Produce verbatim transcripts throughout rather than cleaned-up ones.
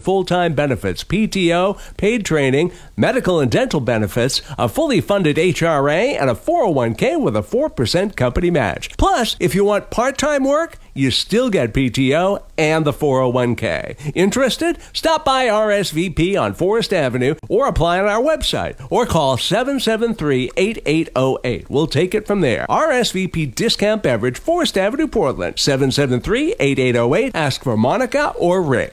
full-time benefits, P T O, paid training, medical and dental benefits, a fully funded H R A, and a four oh one k with a four percent company match. Plus, if you want part-time work, you still get P T O and the four oh one k. Interested? Stop by R S V P on Forest Avenue or apply on our website or call seven seven three, eight eight zero eight. We'll take it from there. R S V P Discount Beverage, Forest Avenue, Portland, seven seven three, eight eight zero eight. Ask for Monica or Rick.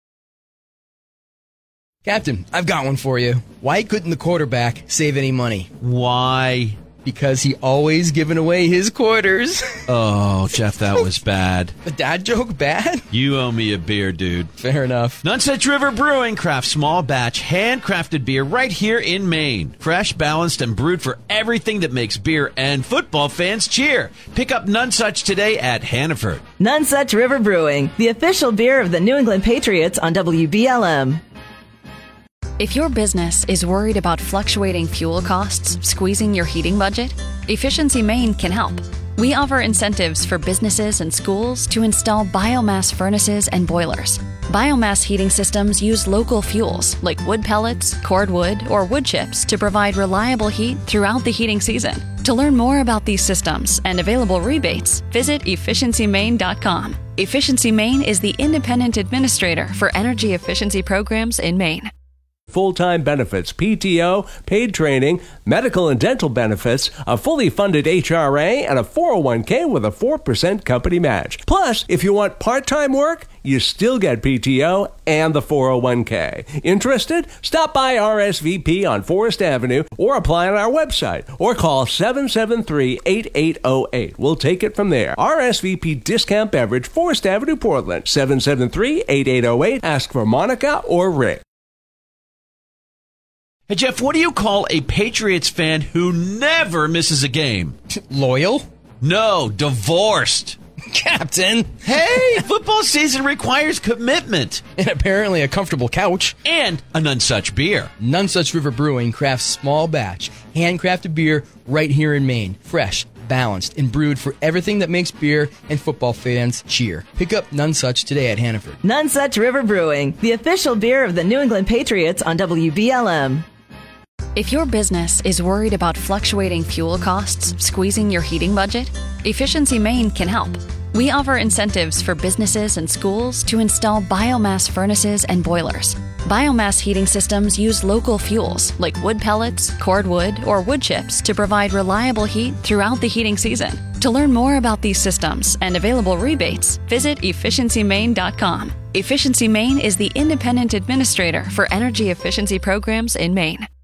Captain, I've got one for you. Why couldn't the quarterback save any money? Why? Because he always giving away his quarters. Oh, Jeff, that was bad. The dad joke bad? You owe me a beer, dude. Fair enough. Nonsuch River Brewing crafts small batch, handcrafted beer right here in Maine. Fresh, balanced, and brewed for everything that makes beer and football fans cheer. Pick up Nonsuch today at Hannaford. Nonsuch River Brewing, the official beer of the New England Patriots on W B L M. If your business is worried about fluctuating fuel costs squeezing your heating budget, Efficiency Maine can help. We offer incentives for businesses and schools to install biomass furnaces and boilers. Biomass heating systems use local fuels like wood pellets, cordwood, or wood chips to provide reliable heat throughout the heating season. To learn more about these systems and available rebates, visit efficiency maine dot com. Efficiency Maine is the independent administrator for energy efficiency programs in Maine. Full-time benefits, P T O, paid training, medical and dental benefits, a fully funded H R A, and a four oh one k with a four percent company match. Plus, if you want part-time work, you still get P T O and the four oh one k. Interested? Stop by R S V P on Forest Avenue or apply on our website or call seven seven three, eight eight zero eight. We'll take it from there. R S V P Discount Beverage, Forest Avenue, Portland, seven seven three, eight eight zero eight. Ask for Monica or Rick. Hey, Jeff, what do you call a Patriots fan who never misses a game? Loyal? No, divorced. Captain! Hey, football season requires commitment. And apparently a comfortable couch. And a Nonsuch beer. Nonsuch River Brewing crafts small batch, handcrafted beer right here in Maine. Fresh, balanced, and brewed for everything that makes beer and football fans cheer. Pick up Nonsuch today at Hannaford. Nonsuch River Brewing, the official beer of the New England Patriots on W B L M. If your business is worried about fluctuating fuel costs squeezing your heating budget, Efficiency Maine can help. We offer incentives for businesses and schools to install biomass furnaces and boilers. Biomass heating systems use local fuels like wood pellets, cordwood, or wood chips to provide reliable heat throughout the heating season. To learn more about these systems and available rebates, visit efficiency maine dot com. Efficiency Maine is the independent administrator for energy efficiency programs in Maine.